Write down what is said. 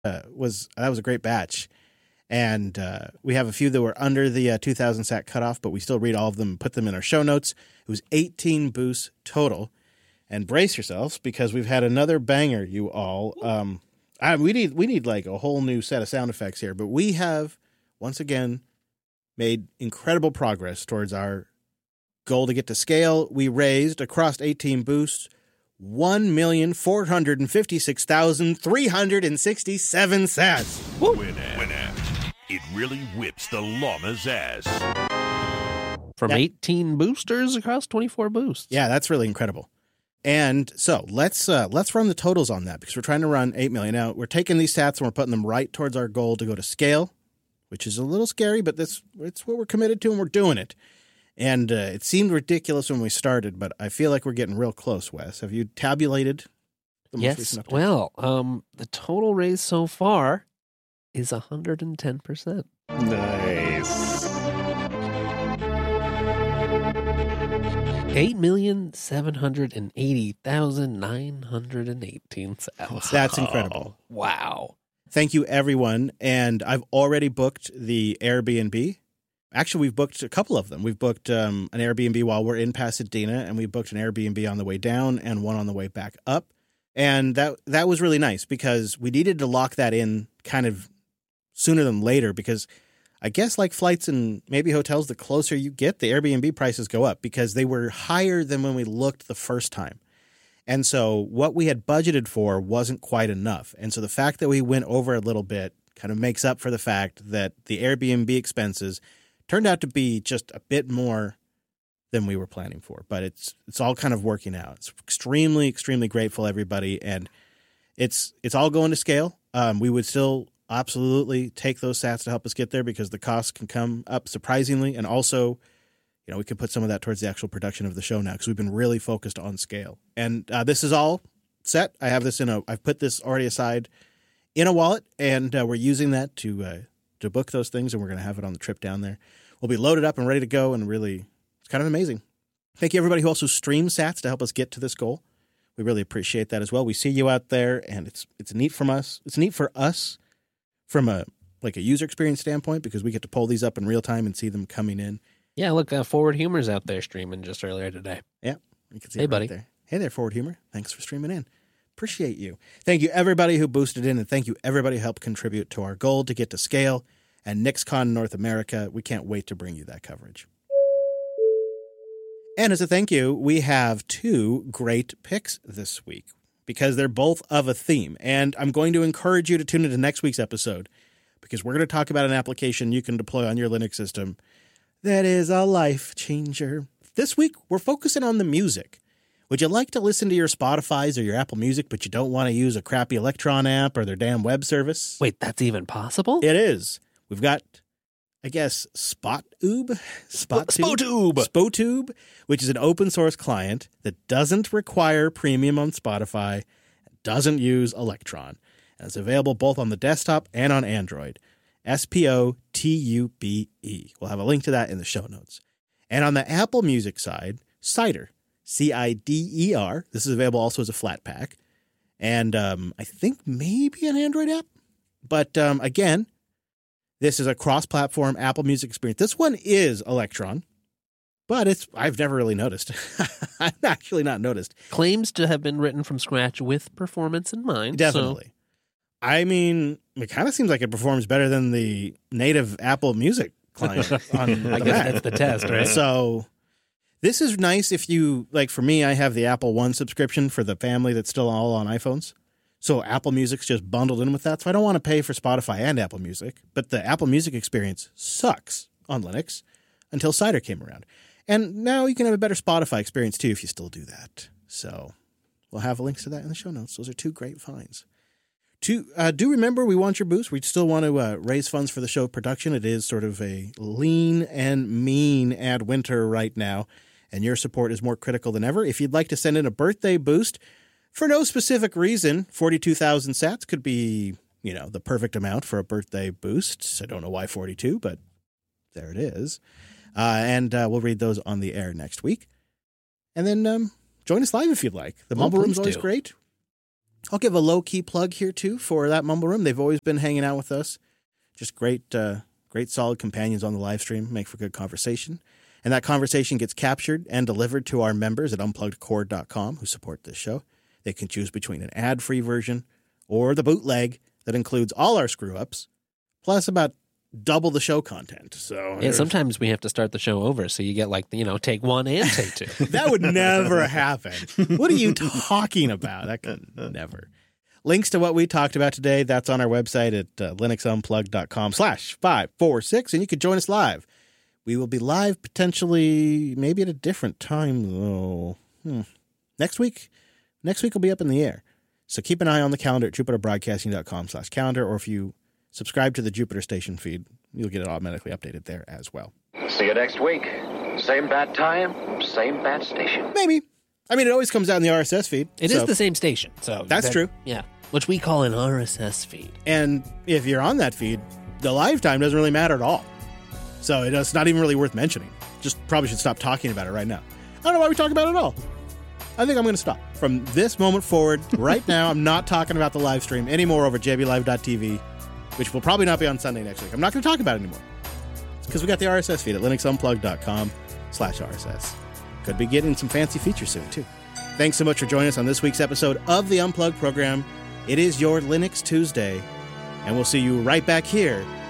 was a great batch. And we have a few that were under the 2,000 sat cutoff, but we still read all of them and put them in our show notes. It was 18 boosts total. And brace yourselves, because we've had another banger, you all. We need like a whole new set of sound effects here, but we have once again made incredible progress towards our goal to get to scale. We raised across 18 boosts 1,456,367 sats. Winamp. It really whips the llama's ass. From 18 boosters across 24 boosts. Yeah, that's really incredible. And so let's run the totals on that, because we're trying to run 8 million. Now, we're taking these stats and we're putting them right towards our goal to go to scale, which is a little scary, but it's what we're committed to, and we're doing it. And it seemed ridiculous when we started, but I feel like we're getting real close, Wes. Have you tabulated the most recent update? Well, the total raise so far is 110%. Nice. 8,780,918 sats. That's incredible. Wow. Thank you, everyone. And I've already booked the Airbnb. Actually, we've booked a couple of them. We've booked an Airbnb while we're in Pasadena, and we booked an Airbnb on the way down and one on the way back up. And that was really nice, because we needed to lock that in kind of sooner than later, because I guess like flights and maybe hotels, the closer you get, the Airbnb prices go up, because they were higher than when we looked the first time. And so what we had budgeted for wasn't quite enough. And so the fact that we went over a little bit kind of makes up for the fact that the Airbnb expenses turned out to be just a bit more than we were planning for. But it's all kind of working out. It's extremely, extremely grateful, everybody. And it's all going to scale. We would still absolutely take those sats to help us get there, because the costs can come up surprisingly. And also, we can put some of that towards the actual production of the show now, because we've been really focused on scale. And this is all set. I've put this already aside in a wallet, and we're using that to book those things, and we're going to have it on the trip down there. We'll be loaded up and ready to go, and really, it's kind of amazing. Thank you, everybody who also streams sats to help us get to this goal. We really appreciate that as well. We see you out there, and it's neat from us. It's neat for us from a user experience standpoint, because we get to pull these up in real time and see them coming in. Yeah, look, Forward Humor's out there streaming just earlier today. Yeah, you can see hey, it right buddy. there. Hey there, Forward Humor. Thanks for streaming in. Appreciate you. Thank you, everybody who boosted in, and thank you, everybody who helped contribute to our goal to get to scale. And NixCon North America, we can't wait to bring you that coverage. And as a thank you, we have 2 great picks this week, because they're both of a theme. And I'm going to encourage you to tune into next week's episode, because we're going to talk about an application you can deploy on your Linux system that is a life changer. This week, we're focusing on the music. Would you like to listen to your Spotify's or your Apple Music, but you don't want to use a crappy Electron app or their damn web service? Wait, that's even possible? It is. We've got, I guess, Spotube, which is an open source client that doesn't require premium on Spotify, doesn't use Electron, and it's available both on the desktop and on Android. Spotube. We'll have a link to that in the show notes. And on the Apple Music side, Cider, Cider. This is available also as a flat pack, and I think maybe an Android app. But again, this is a cross-platform Apple Music experience. This one is Electron, but I've never really noticed. I've actually not noticed. Claims to have been written from scratch with performance in mind. Definitely. So. I mean, it kind of seems like it performs better than the native Apple Music client on I guess that's the test, right? So this is nice if you, like for me, I have the Apple One subscription for the family that's still all on iPhones. So Apple Music's just bundled in with that. So I don't want to pay for Spotify and Apple Music. But the Apple Music experience sucks on Linux until Cider came around. And now you can have a better Spotify experience too if you still do that. So we'll have links to that in the show notes. Those are 2 great finds. Do remember, we want your boost. We still want to raise funds for the show production. It is sort of a lean and mean ad winter right now, and your support is more critical than ever. If you'd like to send in a birthday boost for no specific reason, 42,000 sats could be, the perfect amount for a birthday boost. I don't know why 42, but there it is. And we'll read those on the air next week. And then join us live if you'd like. The Mumble Room's always great. I'll give a low-key plug here, too, for that Mumble Room. They've always been hanging out with us. Just great solid companions on the live stream, make for good conversation. And that conversation gets captured and delivered to our members at unpluggedcore.com who support this show. They can choose between an ad-free version or the bootleg that includes all our screw-ups, plus about double the show content. So Yeah, sometimes we have to start the show over, so you get take one and take two. That would never happen. What are you talking about? That could never. Links to what we talked about today, that's on our website at linuxunplugged.com/546, and you can join us live. We will be live potentially maybe at a different time, though. Next week will be up in the air. So keep an eye on the calendar at jupiterbroadcasting.com/calendar, or if you subscribe to the Jupiter Station feed, you'll get it automatically updated there as well. See you next week. Same bad time, same bad station. Maybe. I mean, it always comes out in the RSS feed. It is the same station. So that's true. Yeah, which we call an RSS feed. And if you're on that feed, the live time doesn't really matter at all. So it's not even really worth mentioning. Just probably should stop talking about it right now. I don't know why we talk about it at all. I think I'm going to stop. From this moment forward, right now, I'm not talking about the live stream anymore over jblive.tv, which will probably not be on Sunday next week. I'm not going to talk about it anymore. It's because we got the RSS feed at linuxunplugged.com/RSS. Could be getting some fancy features soon, too. Thanks so much for joining us on this week's episode of the Unplugged program. It is your Linux Tuesday, and we'll see you right back here